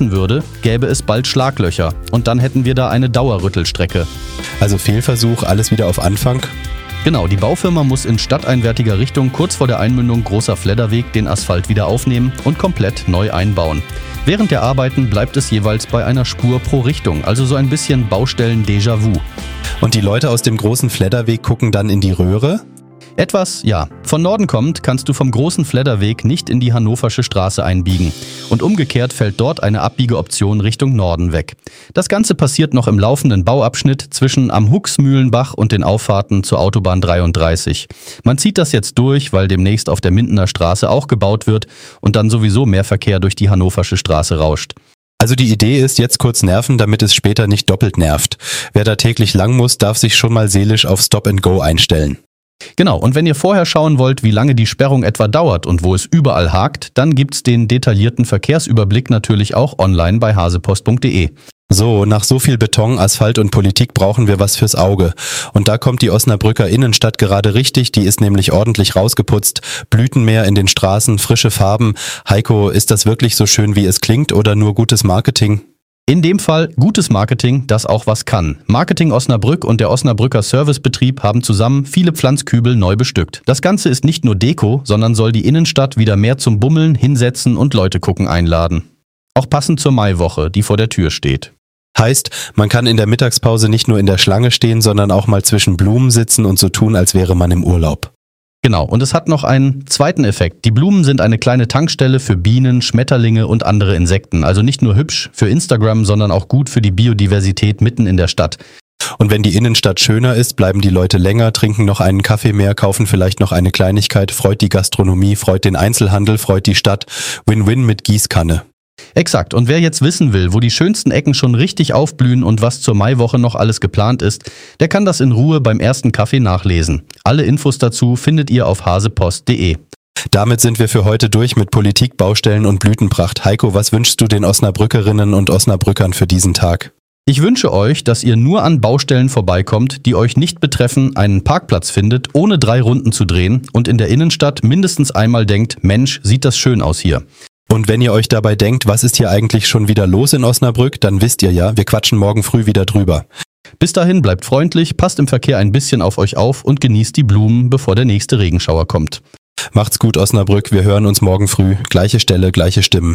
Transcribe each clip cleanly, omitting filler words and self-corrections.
klappen würde, gäbe es bald Schlaglöcher und dann hätten wir da eine Dauerrüttelstrecke. Also Fehlversuch, alles wieder auf Anfang? Genau, die Baufirma muss in stadteinwärtiger Richtung kurz vor der Einmündung Großer Fledderweg den Asphalt wieder aufnehmen und komplett neu einbauen. Während der Arbeiten bleibt es jeweils bei einer Spur pro Richtung, also so ein bisschen Baustellen-Déjà-vu. Und die Leute aus dem Großen Fledderweg gucken dann in die Röhre? Etwas, ja. Von Norden kommt, kannst du vom Großen Fledderweg nicht in die Hannoversche Straße einbiegen. Und umgekehrt fällt dort eine Abbiegeoption Richtung Norden weg. Das Ganze passiert noch im laufenden Bauabschnitt zwischen am Huxmühlenbach und den Auffahrten zur Autobahn 33. Man zieht das jetzt durch, weil demnächst auf der Mindener Straße auch gebaut wird und dann sowieso mehr Verkehr durch die Hannoversche Straße rauscht. Also die Idee ist, jetzt kurz nerven, damit es später nicht doppelt nervt. Wer da täglich lang muss, darf sich schon mal seelisch auf Stop and Go einstellen. Genau, und wenn ihr vorher schauen wollt, wie lange die Sperrung etwa dauert und wo es überall hakt, dann gibt's den detaillierten Verkehrsüberblick natürlich auch online bei hasepost.de. So, nach so viel Beton, Asphalt und Politik brauchen wir was fürs Auge. Und da kommt die Osnabrücker Innenstadt gerade richtig, die ist nämlich ordentlich rausgeputzt. Blütenmeer in den Straßen, frische Farben. Heiko, ist das wirklich so schön, wie es klingt, oder nur gutes Marketing? In dem Fall gutes Marketing, das auch was kann. Marketing Osnabrück und der Osnabrücker Servicebetrieb haben zusammen viele Pflanzkübel neu bestückt. Das Ganze ist nicht nur Deko, sondern soll die Innenstadt wieder mehr zum Bummeln, Hinsetzen und Leute gucken einladen. Auch passend zur Maiwoche, die vor der Tür steht. Heißt, man kann in der Mittagspause nicht nur in der Schlange stehen, sondern auch mal zwischen Blumen sitzen und so tun, als wäre man im Urlaub. Genau, und es hat noch einen zweiten Effekt. Die Blumen sind eine kleine Tankstelle für Bienen, Schmetterlinge und andere Insekten. Also nicht nur hübsch für Instagram, sondern auch gut für die Biodiversität mitten in der Stadt. Und wenn die Innenstadt schöner ist, bleiben die Leute länger, trinken noch einen Kaffee mehr, kaufen vielleicht noch eine Kleinigkeit, freut die Gastronomie, freut den Einzelhandel, freut die Stadt. Win-win mit Gießkanne. Exakt. Und wer jetzt wissen will, wo die schönsten Ecken schon richtig aufblühen und was zur Maiwoche noch alles geplant ist, der kann das in Ruhe beim ersten Kaffee nachlesen. Alle Infos dazu findet ihr auf hasepost.de. Damit sind wir für heute durch mit Politik, Baustellen und Blütenpracht. Heiko, was wünschst du den Osnabrückerinnen und Osnabrückern für diesen Tag? Ich wünsche euch, dass ihr nur an Baustellen vorbeikommt, die euch nicht betreffen, einen Parkplatz findet, ohne 3 Runden zu drehen und in der Innenstadt mindestens einmal denkt, Mensch, sieht das schön aus hier. Und wenn ihr euch dabei denkt, was ist hier eigentlich schon wieder los in Osnabrück, dann wisst ihr ja, wir quatschen morgen früh wieder drüber. Bis dahin bleibt freundlich, passt im Verkehr ein bisschen auf euch auf und genießt die Blumen, bevor der nächste Regenschauer kommt. Macht's gut, Osnabrück, wir hören uns morgen früh. Gleiche Stelle, gleiche Stimmen.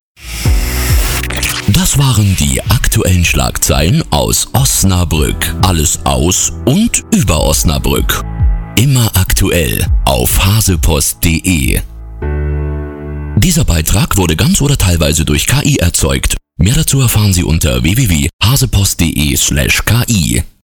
Das waren die aktuellen Schlagzeilen aus Osnabrück. Alles aus und über Osnabrück. Immer aktuell auf hasepost.de. Dieser Beitrag wurde ganz oder teilweise durch KI erzeugt. Mehr dazu erfahren Sie unter www.hasepost.de/KI.